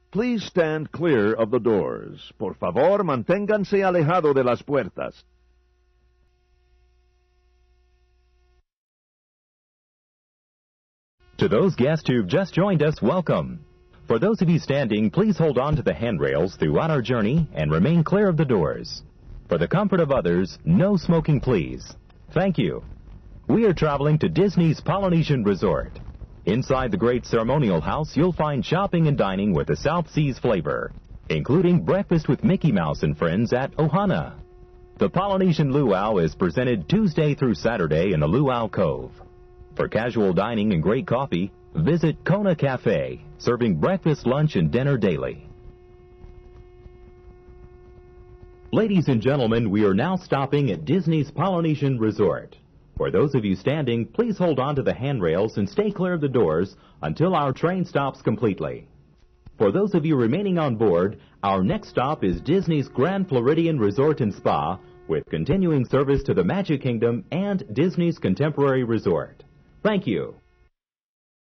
Please stand clear of the doors. Por favor, manténganse alejado de las puertas. To those guests who've just joined us, welcome. For those of you standing, please hold on to the handrails throughout our journey and remain clear of the doors. For the comfort of others, no smoking, please. Thank you. We are traveling to Disney's Polynesian Resort. Inside the great ceremonial house, you'll find shopping and dining with a South Seas flavor, including breakfast with Mickey Mouse and friends at Ohana. The Polynesian Luau is presented Tuesday through Saturday in the Luau Cove. For casual dining and great coffee, visit Kona Cafe, serving breakfast, lunch, and dinner daily. Ladies and gentlemen, we are now stopping at Disney's Polynesian Resort. For those of you standing, please hold on to the handrails and stay clear of the doors until our train stops completely. For those of you remaining on board, our next stop is Disney's Grand Floridian Resort and Spa, with continuing service to the Magic Kingdom and Disney's Contemporary Resort. Thank you.